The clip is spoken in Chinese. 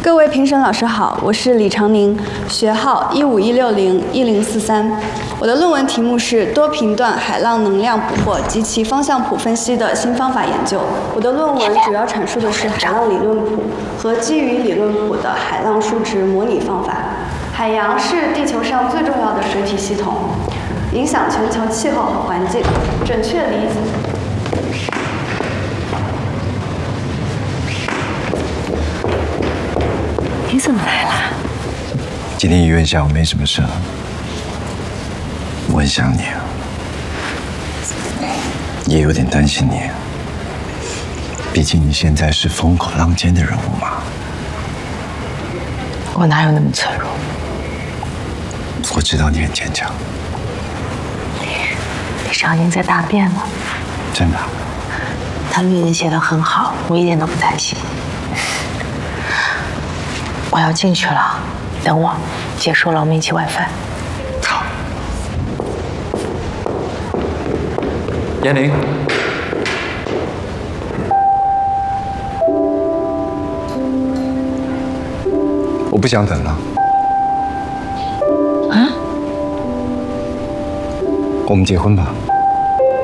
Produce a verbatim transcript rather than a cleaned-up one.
各位评审老师好，我是李长宁，学号一五一六零一零四三。我的论文题目是多频段海浪能量捕获及其方向谱分析的新方法研究。我的论文主要阐述的是海浪理论谱和基于理论谱的海浪数值模拟方法。海洋是地球上最重要的水体系统，影响全球气候和环境。准确理解。 你怎么来了？ 今天医院下午没什么事，我很想你，也有点担心你。毕竟你现在是风口浪尖的人物嘛。 我哪有那么脆弱？ 我知道你很坚强。 李长宁在大便了。 真的？ 他论文写得很好，我一点都不担心。 我要进去了，等我，结束了我们一起晚饭。 好。 严玲， 我不想等了。 啊？ 我们结婚吧。